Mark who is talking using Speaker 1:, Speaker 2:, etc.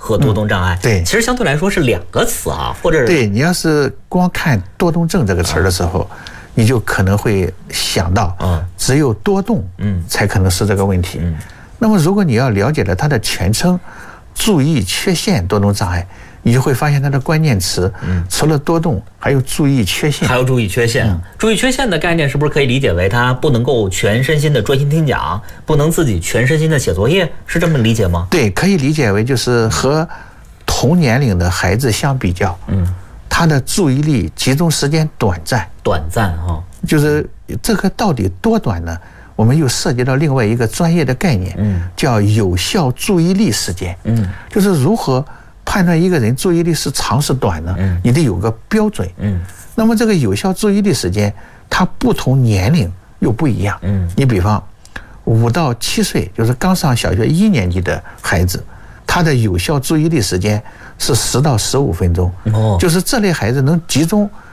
Speaker 1: 和多动障碍，
Speaker 2: 对，
Speaker 1: 其实相对来说是两个词啊，或者
Speaker 2: 对你要是光看多动症这个词儿的时候，你就可能会想到，只有多动，才可能是这个问题。那么如果你要了解了它的全称，注意缺陷多动障碍，你就会发现它的关键词，除了多动，还有注意缺陷，
Speaker 1: 还有注意缺陷。注意缺陷的概念是不是可以理解为它不能够全身心的专心听讲，不能自己全身心的写作业，是这么理解吗？
Speaker 2: 对，可以理解为就是和同年龄的孩子相比较，他的注意力集中时间短暂，就是这个到底多短呢？我们又涉及到另外一个专业的概念，叫有效注意力时间，就是如何判断一个人注意力是长是短呢？你得有个标准，那么这个有效注意力时间，它不同年龄又不一样，你比方5到7岁，就是刚上小学1年级的孩子，他的有效注意力时间是10到15分钟，就是这类孩子能集中